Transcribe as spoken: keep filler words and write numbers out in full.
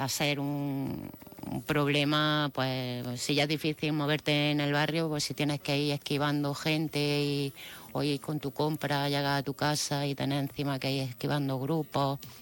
a ser un, un problema, pues si ya es difícil moverte en el barrio, pues si tienes que ir esquivando gente y o ir con tu compra, llegar a tu casa y tener encima que ir esquivando grupos.